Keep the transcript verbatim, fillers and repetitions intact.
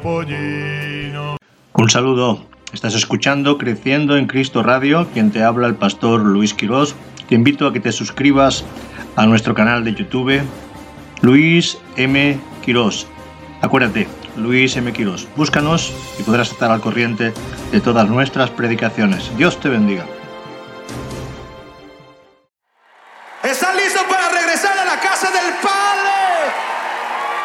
pollino. Un saludo. Estás escuchando Creciendo en Cristo Radio, quien te habla el pastor Luis Quirós. Te invito a que te suscribas a nuestro canal de YouTube, Luis M. Quirós. Acuérdate, Luis M. Quirós. Búscanos y podrás estar al corriente de todas nuestras predicaciones. Dios te bendiga. ¿Están listos para regresar a la casa del Padre?